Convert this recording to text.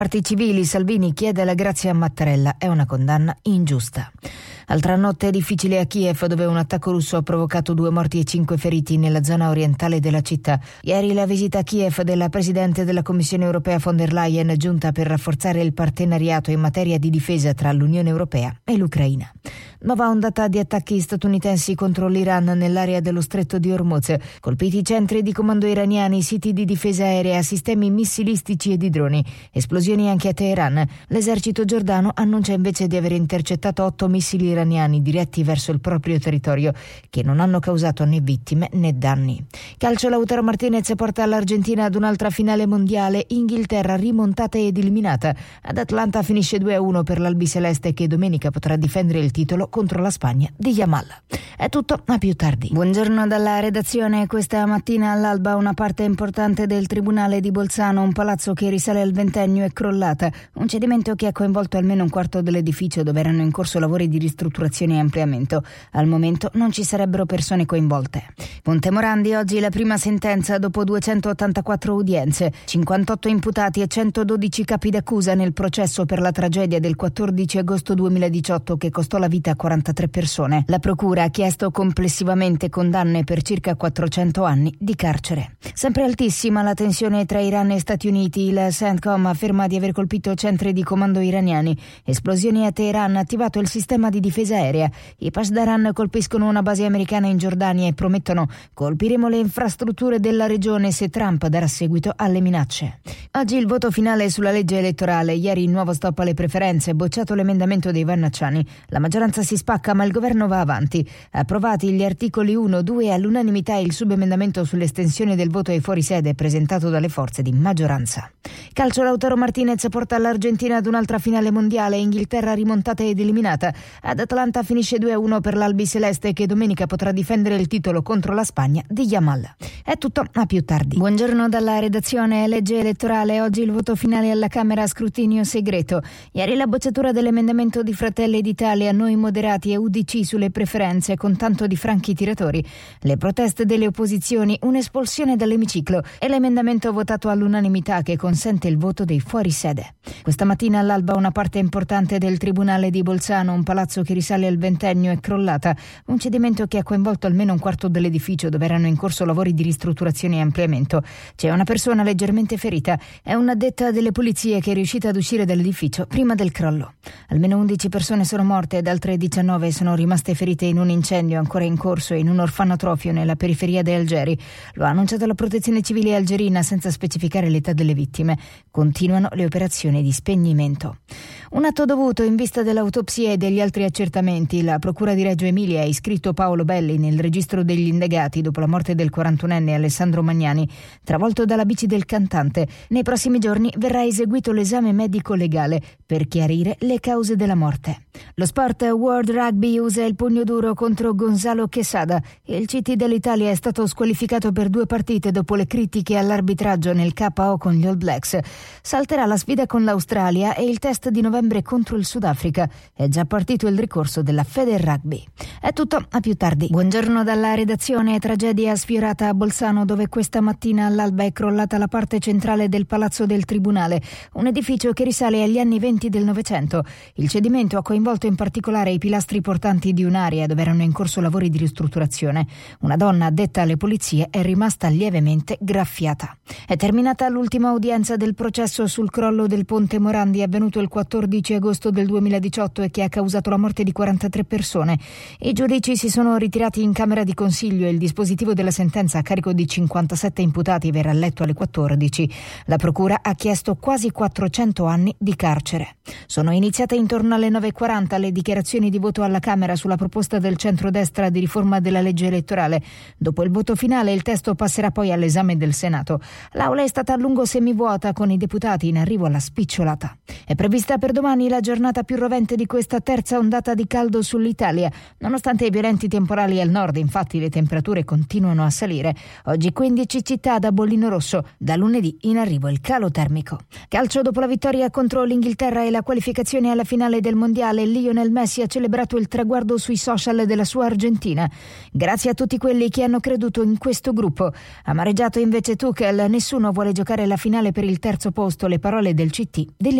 Parti civili, Salvini chiede la grazia a Mattarella, è una condanna ingiusta. Altra notte difficile a Kiev, dove un attacco russo ha provocato 2 morti e 5 feriti nella zona orientale della città. Ieri la visita a Kiev della Presidente della Commissione Europea von der Leyen, giunta per rafforzare il partenariato in materia di difesa tra l'Unione Europea e l'Ucraina. Nuova ondata di attacchi statunitensi contro l'Iran nell'area dello stretto di Hormuz. Colpiti centri di comando iraniani, siti di difesa aerea, sistemi missilistici e di droni. Esplosioni anche a Teheran. L'esercito giordano annuncia invece di aver intercettato 8 missili iraniani diretti verso il proprio territorio, che non hanno causato né vittime né danni. Calcio, Lautaro Martinez porta l'Argentina ad un'altra finale mondiale. Inghilterra rimontata ed eliminata. Ad Atlanta finisce 2-1 per l'albiceleste, che domenica potrà difendere il titolo contro la Spagna di Yamal. È tutto, a più tardi. Buongiorno dalla redazione. Questa mattina all'alba una parte importante del Tribunale di Bolzano, un palazzo che risale al ventennio, è crollata. Un cedimento che ha coinvolto almeno un quarto dell'edificio, dove erano in corso lavori di ristrutturazione e ampliamento. Al momento non ci sarebbero persone coinvolte. Ponte Morandi, oggi la prima sentenza dopo 284 udienze, 58 imputati e 112 capi d'accusa nel processo per la tragedia del 14 agosto 2018 che costò la vita a 43 persone. La procura ha chiesto complessivamente condanne per circa 400 anni di carcere. Sempre altissima la tensione tra Iran e Stati Uniti. Il CENTCOM afferma di aver colpito centri di comando iraniani. Esplosioni a Teheran, attivato il sistema di difesa aerea. I Pasdaran colpiscono una base americana in Giordania e promettono: colpiremo le infrastrutture della regione se Trump darà seguito alle minacce. Oggi il voto finale sulla legge elettorale. Ieri il nuovo stop alle preferenze, bocciato l'emendamento dei Vannacciani. La maggioranza si spacca, ma il governo va avanti. Approvati gli articoli 1, 2 e all'unanimità il subemendamento sull'estensione del voto ai fuorisede presentato dalle forze di maggioranza. Calcio, Lautaro Martinez porta l'Argentina ad un'altra finale mondiale. Inghilterra rimontata ed eliminata. Ad Atlanta finisce 2-1 per l'albiceleste, che domenica potrà difendere il titolo contro la Spagna di Yamal. È tutto, a più tardi. Buongiorno dalla redazione. Legge elettorale, oggi il voto finale alla Camera a scrutinio segreto. Ieri la bocciatura dell'emendamento di Fratelli d'Italia, Noi Moderati e UDC sulle preferenze, con tanto di franchi tiratori. Le proteste delle opposizioni, un'espulsione dall'emiciclo e l'emendamento votato all'unanimità che consente il voto dei fuorisede. Questa mattina all'alba una parte importante del Tribunale di Bolzano, un palazzo che risale al ventennio, è crollata. Un cedimento che ha coinvolto almeno un quarto dell'edificio, dove erano in corso lavori di ristrutturazione e ampliamento. C'è una persona leggermente ferita. È un'addetta delle pulizie che è riuscita ad uscire dall'edificio prima del crollo. Almeno 11 persone sono morte ed altre 19 sono rimaste ferite in un incendio ancora in corso in un orfanotrofio nella periferia di Algeri. Lo ha annunciato la Protezione Civile algerina senza specificare l'età delle vittime. Continuano le operazioni di spegnimento. Un atto dovuto in vista dell'autopsia e degli altri accertamenti. La Procura di Reggio Emilia ha iscritto Paolo Belli nel registro degli indagati dopo la morte del 41enne Alessandro Magnani, travolto dalla bici del cantante. Nei prossimi giorni verrà eseguito l'esame medico-legale per chiarire le cause della morte. Lo sport, World Rugby usa il pugno duro contro Gonzalo Quesada. Il CT dell'Italia è stato squalificato per 2 partite dopo le critiche all'arbitraggio nel KO con gli All Blacks. Salterà la sfida con l'Australia e il test di novembre contro il Sudafrica. È già partito il ricorso della Federrugby. È tutto, a più tardi. Buongiorno dalla redazione. Tragedia sfiorata a Bolzano, dove questa mattina all'alba è crollata la parte centrale del Palazzo del Tribunale, un edificio che risale agli anni 20 del Novecento. Il cedimento ha coinvolto in particolare i pilastri portanti di un'area dove erano in corso lavori di ristrutturazione. Una donna addetta alle pulizie è rimasta lievemente graffiata. È terminata l'ultima udienza del processo sul crollo del ponte Morandi, avvenuto il 14 agosto del 2018 e che ha causato la morte di 43 persone. I giudici si sono ritirati in camera di consiglio e il dispositivo della sentenza a carico di 57 imputati verrà letto alle 14. La procura ha chiesto quasi 400 anni di carcere. Sono iniziate intorno alle 9:40 le dichiarazioni di voto alla Camera sulla proposta del centrodestra di riforma della legge elettorale. Dopo il voto finale il testo passerà poi all'esame del Senato. L'aula è stata a lungo semivuota, con i deputati in arrivo alla spicciolata. È prevista per domani domani la giornata più rovente di questa terza ondata di caldo sull'Italia. Nonostante i violenti temporali al nord, infatti, le temperature continuano a salire. Oggi 15 città da bollino rosso, da lunedì in arrivo il calo termico. Calcio: dopo la vittoria contro l'Inghilterra e la qualificazione alla finale del mondiale, Lionel Messi ha celebrato il traguardo sui social della sua Argentina. Grazie a tutti quelli che hanno creduto in questo gruppo. Amareggiato invece Tuchel: nessuno vuole giocare la finale per il terzo posto, le parole del CT